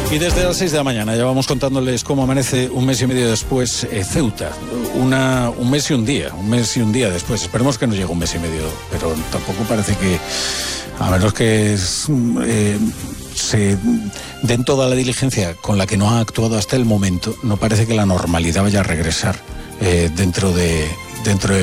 Y desde las 6 de la mañana ya vamos contándoles cómo amanece un mes y medio después Ceuta. Un mes y un día después. Esperemos que no llegue un mes y medio, pero tampoco parece que, a menos que se den toda la diligencia con la que no ha actuado hasta el momento, no parece que la normalidad vaya a regresar dentro de